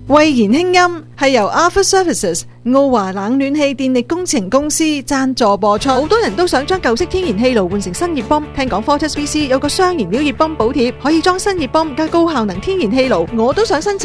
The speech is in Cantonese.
慧言輕音係由 Alpha Services 奧華冷暖氣電力工程公司贊助播出。好多人都想將舊式天然氣爐換成新熱泵，聽講 Fortis VC 有個雙燃料熱泵補貼，可以裝新熱泵加高效能天然氣爐，我都想申請。